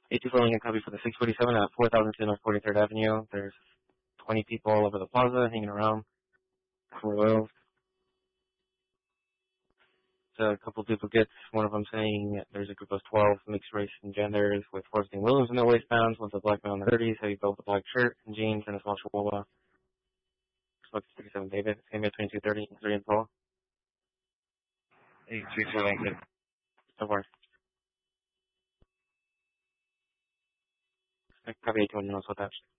A24 Lincoln copy for the 647 at 4002 North 43rd Avenue. There's 20 people all over the plaza hanging around for oils. A couple duplicates, one of them saying there's a group of 12 mixed race and genders with Forresting Williams in their waistbands, one's a black man in the 30s, heavy belt with a black shirt and jeans, and a small chihuahua. Smoke 67 David, same at 2230, 3 and Paul. 834 Lincoln. So far. Copy 81 knows what that.